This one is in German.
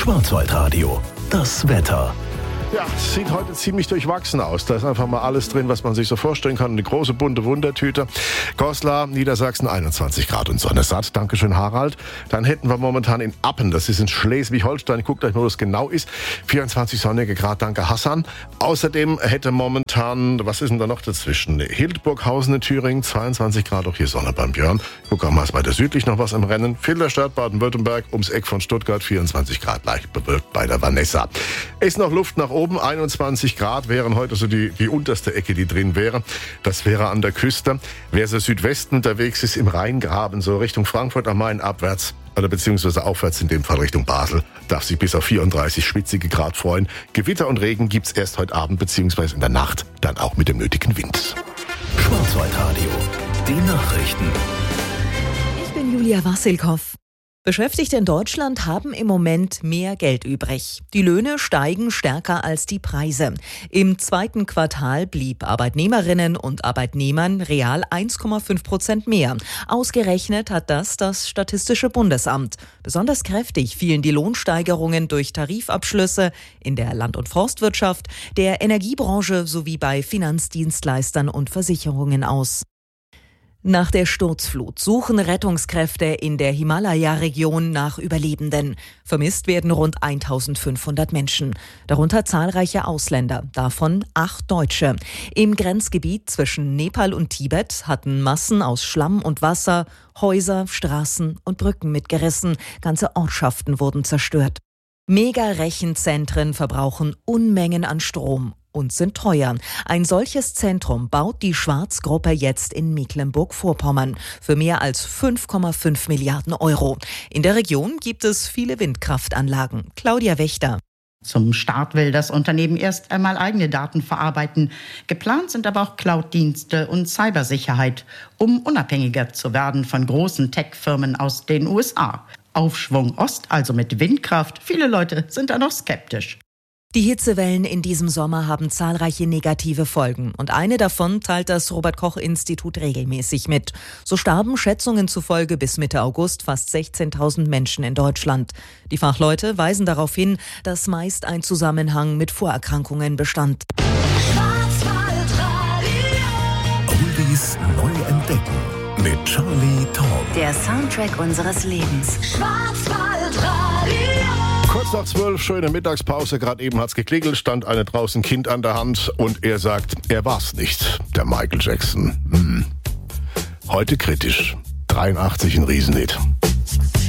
Schwarzwaldradio, das Wetter. Ja, sieht heute ziemlich durchwachsen aus. Da ist einfach mal alles drin, was man sich so vorstellen kann. Eine große, bunte Wundertüte. Goslar, Niedersachsen, 21 Grad und Sonne satt. Dankeschön, Harald. Dann hätten wir momentan in Appen, das ist in Schleswig-Holstein, guckt euch mal, wo das genau ist, 24 sonnige Grad, danke Hassan. Außerdem hätte momentan, was ist denn da noch dazwischen? Hildburghausen in Thüringen, 22 Grad, auch hier Sonne beim Björn. Guck auch mal, ist weiter südlich noch was im Rennen. Filderstadt, Baden-Württemberg, ums Eck von Stuttgart, 24 Grad, leicht bewölkt bei der Vanessa. Ist noch Luft nach oben, 21 Grad wären heute so die unterste Ecke, die drin wäre. Das wäre an der Küste. Wer so Südwesten unterwegs ist, im Rheingraben, so Richtung Frankfurt am Main abwärts, oder beziehungsweise aufwärts in dem Fall Richtung Basel, darf sich bis auf 34 schwitzige Grad freuen. Gewitter und Regen gibt's erst heute Abend beziehungsweise in der Nacht, dann auch mit dem nötigen Wind. Schwarzwaldradio, die Nachrichten. Ich bin Julia Wassilkow. Beschäftigte in Deutschland haben im Moment mehr Geld übrig. Die Löhne steigen stärker als die Preise. Im zweiten Quartal blieb Arbeitnehmerinnen und Arbeitnehmern real 1,5% mehr. Ausgerechnet hat das Statistische Bundesamt. Besonders kräftig fielen die Lohnsteigerungen durch Tarifabschlüsse in der Land- und Forstwirtschaft, der Energiebranche sowie bei Finanzdienstleistern und Versicherungen aus. Nach der Sturzflut suchen Rettungskräfte in der Himalaya-Region nach Überlebenden. Vermisst werden rund 1500 Menschen, darunter zahlreiche Ausländer, davon 8 Deutsche. Im Grenzgebiet zwischen Nepal und Tibet hatten Massen aus Schlamm und Wasser Häuser, Straßen und Brücken mitgerissen. Ganze Ortschaften wurden zerstört. Mega-Rechenzentren verbrauchen Unmengen an Strom und sind teuer. Ein solches Zentrum baut die Schwarz-Gruppe jetzt in Mecklenburg-Vorpommern für mehr als 5,5 Milliarden Euro. In der Region gibt es viele Windkraftanlagen. Claudia Wächter. Zum Start will das Unternehmen erst einmal eigene Daten verarbeiten. Geplant sind aber auch Cloud-Dienste und Cybersicherheit, um unabhängiger zu werden von großen Tech-Firmen aus den USA. Aufschwung Ost, also mit Windkraft. Viele Leute sind da noch skeptisch. Die Hitzewellen in diesem Sommer haben zahlreiche negative Folgen und eine davon teilt das Robert-Koch-Institut regelmäßig mit. So starben Schätzungen zufolge bis Mitte August fast 16.000 Menschen in Deutschland. Die Fachleute weisen darauf hin, dass meist ein Zusammenhang mit Vorerkrankungen bestand. Oldies neu entdecken mit Charlie Taumm. Der Soundtrack unseres Lebens. Kurz nach 12, schöne Mittagspause. Gerade eben hat's geklingelt, stand eine draußen Kind an der Hand und er sagt, er war's nicht, der Michael Jackson. Heute kritisch. 83 ein Riesenhit.